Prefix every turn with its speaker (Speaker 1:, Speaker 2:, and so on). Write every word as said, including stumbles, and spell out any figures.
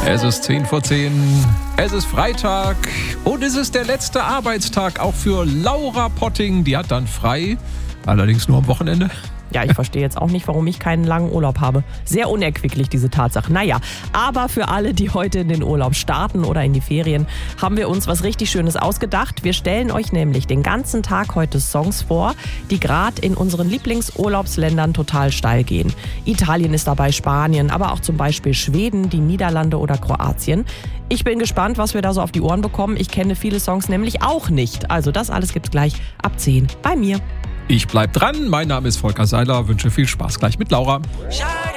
Speaker 1: Es ist zehn vor zehn, es ist Freitag und es ist der letzte Arbeitstag auch für Laura Potting. Die hat dann frei, allerdings nur am Wochenende.
Speaker 2: Ja, ich verstehe jetzt auch nicht, warum ich keinen langen Urlaub habe. Sehr unerquicklich, diese Tatsache. Naja, aber für alle, die heute in den Urlaub starten oder in die Ferien, haben wir uns was richtig Schönes ausgedacht. Wir stellen euch nämlich den ganzen Tag heute Songs vor, die gerade in unseren Lieblingsurlaubsländern total steil gehen. Italien ist dabei, Spanien, aber auch zum Beispiel Schweden, die Niederlande oder Kroatien. Ich bin gespannt, was wir da so auf die Ohren bekommen. Ich kenne viele Songs nämlich auch nicht. Also das alles gibt's gleich ab zehn bei mir.
Speaker 1: Ich bleib dran, mein Name ist Volker Seiler, wünsche viel Spaß gleich mit Laura.